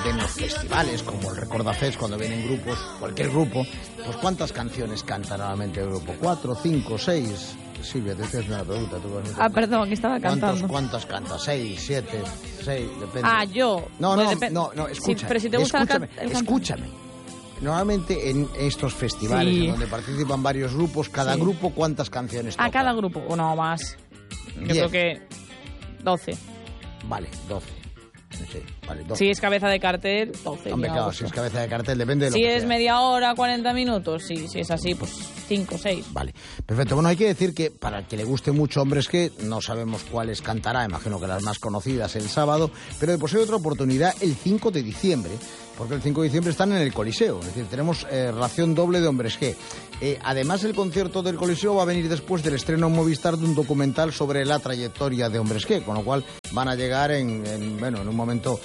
normalmente en los festivales, como el Recorda Fest, cuando vienen grupos, cualquier grupo, pues ¿cuántas canciones canta normalmente el grupo? ¿4, 5, 6? Silvia, te estoy haciendo una pregunta. Perdón, que estaba cantando. ¿Cuántas cantas? 6, 7, 6, depende. Yo. No, escúchame. Sí, pero si te gusta escúchame. Normalmente en estos festivales, en donde participan varios grupos, cada grupo, ¿cuántas canciones toca? A cada grupo, no más. Yo 10. creo que 12. Vale, 12. Sí, vale, 12. Si es cabeza de cartel, 12. Hombre, claro, si es cabeza de cartel, depende de lo que sea. Si es sea. media hora, 40 minutos, sí, si es así, pues 5, 6. Vale, perfecto. Bueno, hay que decir que para el que le guste mucho Hombres G, no sabemos cuáles cantará, imagino que las más conocidas el sábado, pero de posible otra oportunidad el 5 de diciembre, porque el 5 de diciembre están en el Coliseo, es decir, tenemos ración doble de Hombres G. Además, el concierto del Coliseo va a venir después del estreno en Movistar de un documental sobre la trayectoria de Hombres G, con lo cual van a llegar en un momento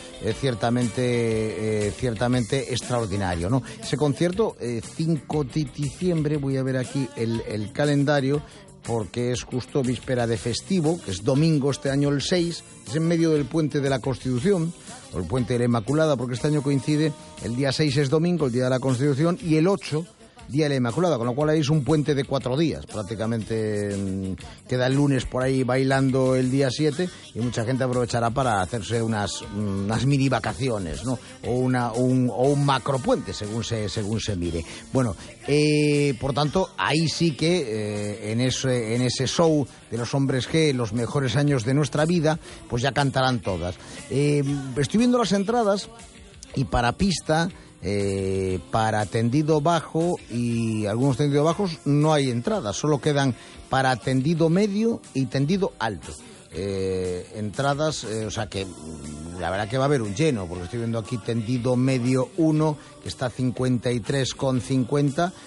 ciertamente extraordinario, ¿no? Ese concierto, 5 de diciembre, voy a ver aquí el calendario, porque es justo víspera de festivo, que es domingo este año el 6, es en medio del Puente de la Constitución, o el Puente de la Inmaculada, porque este año coincide, el día 6 es domingo, el día de la Constitución, y el 8, Día de la Inmaculada, con lo cual ahí es un puente de 4 días, prácticamente queda el lunes por ahí bailando el día 7 y mucha gente aprovechará para hacerse unas mini vacaciones, ¿no? O un macropuente, según se mire. Bueno, por tanto, ahí sí que en ese show de los Hombres G, los mejores años de nuestra vida, pues ya cantarán todas. Estoy viendo las entradas y para pista, para tendido bajo y algunos tendidos bajos no hay entradas, solo quedan para tendido medio y tendido alto. Entradas, o sea que la verdad que va a haber un lleno, porque estoy viendo aquí tendido medio 1, que está 53,50,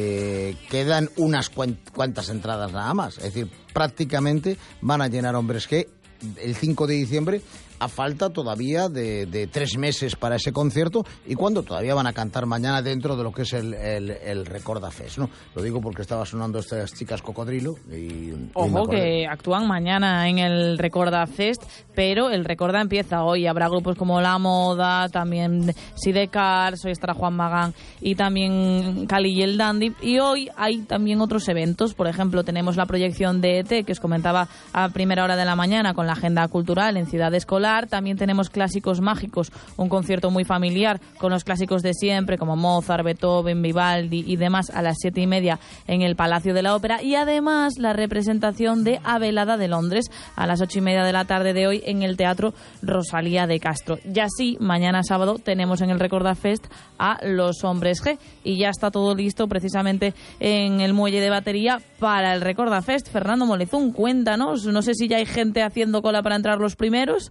quedan unas cuantas entradas nada más, es decir, prácticamente van a llenar Hombres G el 5 de diciembre, a falta todavía de 3 meses para ese concierto y cuando todavía van a cantar mañana dentro de lo que es el Recorda Fest, ¿no? Lo digo porque estaba sonando estas chicas Cocodrilo Ojo, que actúan mañana en el Recorda Fest, pero el Recorda empieza hoy. Habrá grupos como La Moda, también Sidecars, hoy estará Juan Magán y también Cali y el Dandy. Y hoy hay también otros eventos, por ejemplo, tenemos la proyección de ET, que os comentaba a primera hora de la mañana con la agenda cultural en Ciudad Escolar. También tenemos Clásicos Mágicos, un concierto muy familiar con los clásicos de siempre como Mozart, Beethoven, Vivaldi y demás a las 7:30 en el Palacio de la Ópera, y además la representación de A Velada de Londres a las 8:30 de la tarde de hoy en el Teatro Rosalía de Castro. Y así, mañana sábado tenemos en el Recorda Fest a los Hombres G y ya está todo listo precisamente en el muelle de batería para el Recorda Fest. Fernando Molezún, cuéntanos, no sé si ya hay gente haciendo cola para entrar los primeros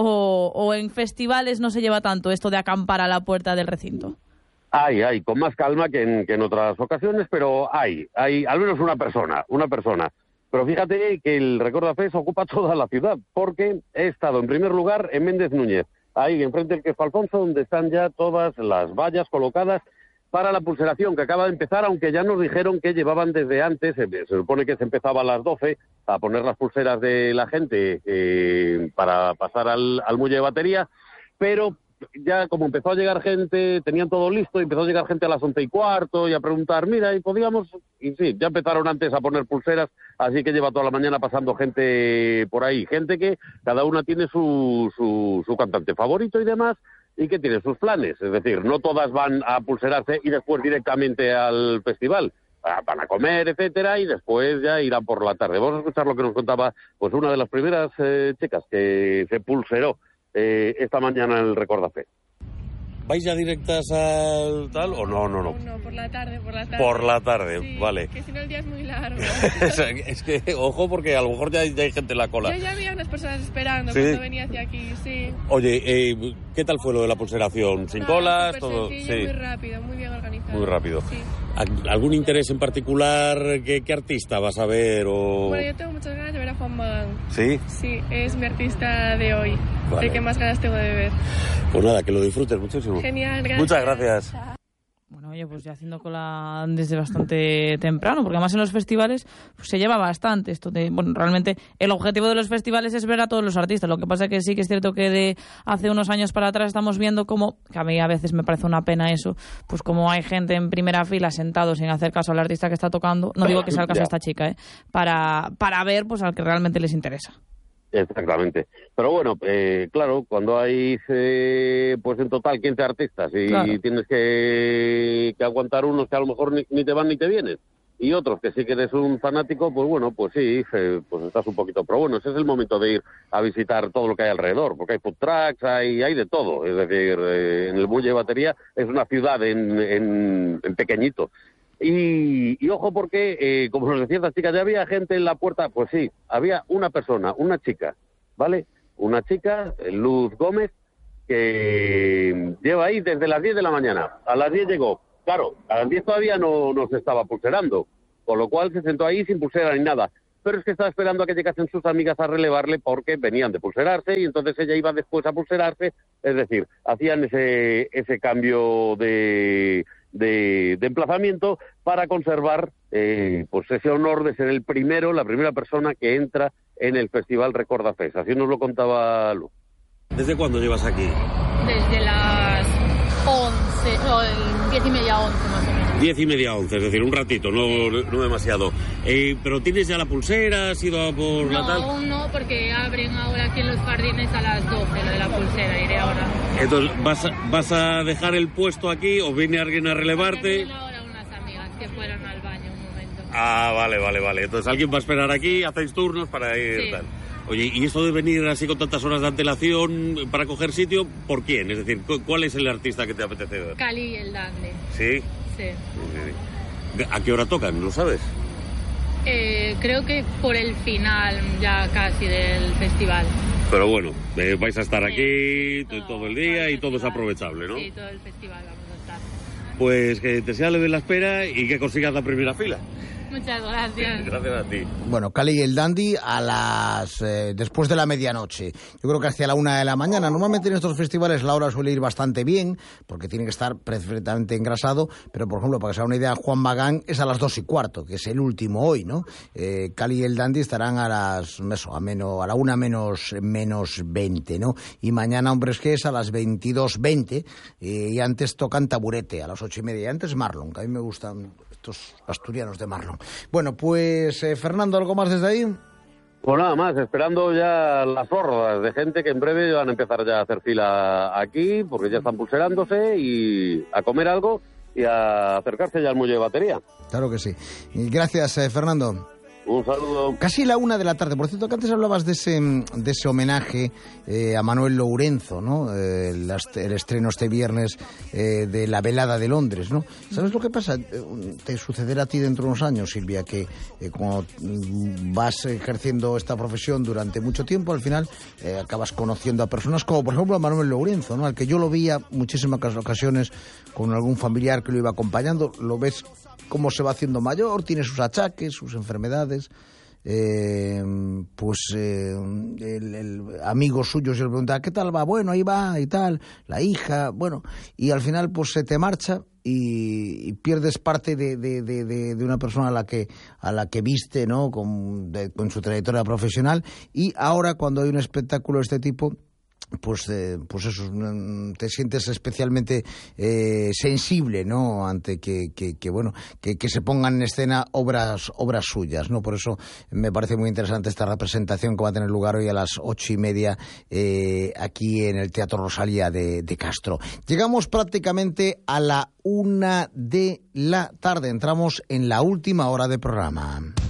o en festivales no se lleva tanto esto de acampar a la puerta del recinto. Hay, con más calma que en otras ocasiones, pero hay al menos una persona. Pero fíjate que el Recorda Fest ocupa toda la ciudad, porque he estado en primer lugar en Méndez Núñez, ahí enfrente del Queso Alfonso, donde están ya todas las vallas colocadas para la pulseración que acaba de empezar, aunque ya nos dijeron que llevaban desde antes, se supone que se empezaba a las 12 a poner las pulseras de la gente para pasar al muelle de batería, pero ya como empezó a llegar gente, tenían todo listo, y empezó a llegar gente a las 11:15 y a preguntar, mira, y podíamos, y sí, ya empezaron antes a poner pulseras, así que lleva toda la mañana pasando gente por ahí, gente que cada una tiene su cantante favorito y demás, y que tiene sus planes, es decir, no todas van a pulserarse y después directamente al festival, van a comer, etcétera, y después ya irán por la tarde. Vamos a escuchar lo que nos contaba pues una de las primeras chicas que se pulseró esta mañana en el Recorda Fest. ¿Vais ya directas al tal o no? No, por la tarde. Por la tarde, sí, vale. Que si no el día es muy largo. Es que, ojo, porque a lo mejor ya hay gente en la cola. Yo ya había unas personas esperando ¿Sí? cuando venía hacia aquí, sí. Oye, ¿qué tal fue lo de la pulseración? ¿Sin colas? Todo. Sencillo, Sí. muy rápido, muy bien organizado. Muy rápido. Sí. ¿Algún interés en particular? ¿Qué artista vas a ver? Bueno, yo tengo muchas ganas de ver a Juan Magán. ¿Sí? Sí, es mi artista de hoy. Vale. El que más ganas tengo de ver. Pues nada, que lo disfrutes muchísimo. Genial, gracias. Muchas gracias. Bueno, Bueno, oye, pues ya haciendo cola desde bastante temprano, porque además en los festivales pues, se lleva bastante esto de... Bueno, realmente el objetivo de los festivales es ver a todos los artistas. Lo que pasa es que sí que es cierto que de hace unos años para atrás estamos viendo como, que a mí a veces me parece una pena eso, pues como hay gente en primera fila sentado sin hacer caso al artista que está tocando, no digo que sea el caso de esta chica, para ver pues al que realmente les interesa. Exactamente. Pero bueno, claro, cuando hay pues en total 15 artistas y claro, tienes que aguantar unos que a lo mejor ni te van ni te vienen y otros que sí que eres un fanático, pues bueno, pues sí, pues estás un poquito. Pero bueno, ese es el momento de ir a visitar todo lo que hay alrededor, porque hay food trucks, hay de todo. Es decir, en el Muelle de Batería es una ciudad en pequeñito. Y ojo porque, como nos decía esta chica, ya había gente en la puerta. Pues sí, había una persona, una chica, ¿vale? Una chica, Luz Gómez, que lleva ahí desde las 10 de la mañana. A las 10 llegó. Claro, a las 10 todavía no se estaba pulserando, con lo cual se sentó ahí sin pulsera ni nada. Pero es que estaba esperando a que llegasen sus amigas a relevarle porque venían de pulserarse y entonces ella iba después a pulserarse. Es decir, hacían ese cambio de emplazamiento para conservar pues ese honor de ser la primera persona que entra en el Festival Recorda Fest. Así nos lo contaba Lu. ¿Desde cuándo llevas aquí? Desde las 11, o 10 y media, 11 más o menos. 10 y media, 11, es decir, un ratito, no demasiado. ¿Pero tienes ya la pulsera? ¿Has ido a por la tal? No, aún no, porque abren ahora aquí en los jardines a las 12, lo de la pulsera, iré ahora. Entonces, ¿vas a dejar el puesto aquí o viene alguien a relevarte? Vienen ahora unas amigas que fueron al baño un momento. Ah, vale. Entonces, alguien va a esperar aquí, hacéis turnos para ir sí. Tal. Oye, ¿y esto de venir así con tantas horas de antelación para coger sitio, por quién? Es decir, ¿cuál es el artista que te apetece ver? Cali y el Dandy. ¿Sí? Sí. ¿A qué hora tocan? ¿No sabes? Creo que por el final ya casi del festival. Pero bueno, vais a estar aquí todo el día y todo es aprovechable, ¿no? Sí, todo el festival vamos a estar. Pues que te sea leve la espera y que consigas la primera fila. Muchas gracias. Gracias a ti. Bueno, Cali y el Dandy después de la medianoche. Yo creo que hacia la 1 de la mañana. Normalmente en estos festivales la hora suele ir bastante bien, porque tiene que estar perfectamente engrasado, pero por ejemplo, para que se haga una idea, Juan Magán es a las 2:15, que es el último hoy, ¿no? Cali y el Dandy estarán a la 1 menos 20, ¿no? Y mañana Hombres G es a las 22:20, y antes tocan Taburete a las 8:30. Y antes Marlon, que a mí me gustan estos asturianos de Marlon. Bueno, pues Fernando, ¿algo más desde ahí? Pues nada más, esperando ya las hordas de gente que en breve van a empezar ya a hacer fila aquí, porque ya están pulserándose, y a comer algo y a acercarse ya al Muelle de Batería. Claro que sí. Gracias, Fernando. Un saludo. Casi la 1 de la tarde. Por cierto, que antes hablabas de ese homenaje a Manuel Lourenço, ¿no? El estreno este viernes de La Velada de Londres, ¿no? ¿Sabes lo que pasa? Te sucederá a ti dentro de unos años, Silvia, que cuando vas ejerciendo esta profesión durante mucho tiempo, al final acabas conociendo a personas como, por ejemplo, a Manuel Lourenço, ¿no? Al que yo lo veía muchísimas ocasiones con algún familiar que lo iba acompañando. Lo ves cómo se va haciendo mayor, tiene sus achaques, sus enfermedades. Amigos suyos, yo le preguntaba, ¿qué tal va? Bueno, ahí va y tal, la hija, bueno, y al final pues se te marcha y pierdes parte de una persona a la que viste, ¿no? Con su trayectoria profesional. Y ahora, cuando hay un espectáculo de este tipo, pues eso, te sientes especialmente sensible, ¿no? Ante que se pongan en escena obras suyas, ¿no? Por eso me parece muy interesante esta representación que va a tener lugar hoy a las 8:30 aquí en el Teatro Rosalía de Castro. Llegamos prácticamente a la 1 de la tarde, entramos en la última hora de programa.